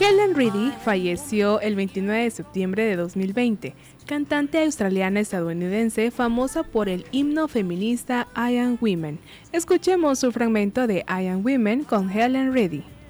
Helen Reddy falleció el 29 de septiembre de 2020, cantante australiana estadounidense famosa por el himno feminista I Am Women. Escuchemos un fragmento de I Am Women con Helen Reddy.